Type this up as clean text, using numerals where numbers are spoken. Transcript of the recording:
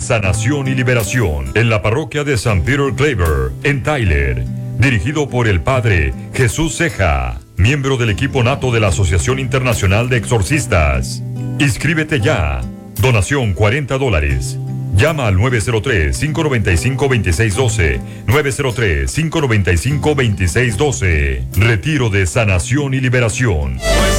Sanación y Liberación en la parroquia de San Peter Claver, en Tyler. Dirigido por el Padre Jesús Ceja, miembro del equipo nato de la Asociación Internacional de Exorcistas. Inscríbete ya. Donación $40. Llama al 903-595-2612. 903-595-2612. Retiro de Sanación y Liberación.